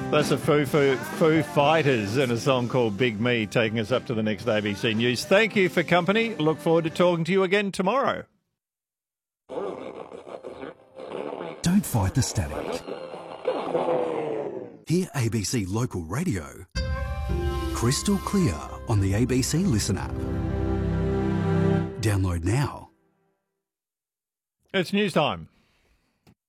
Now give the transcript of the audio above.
That's the Foo Fighters and a song called Big Me, taking us up to the next ABC News. Thank you for company. Look forward to talking to you again tomorrow. Don't fight the static. Hear ABC Local Radio crystal clear on the ABC Listen app. Download now. It's news time.